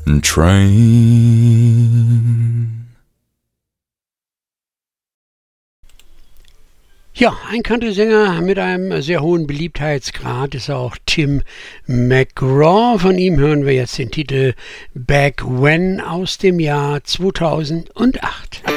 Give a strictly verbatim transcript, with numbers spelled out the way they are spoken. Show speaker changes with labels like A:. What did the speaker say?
A: train.
B: Ja, ein Country-Sänger mit einem sehr hohen Beliebtheitsgrad ist auch Tim McGraw. Von ihm hören wir jetzt den Titel Back When aus dem Jahr zweitausendacht.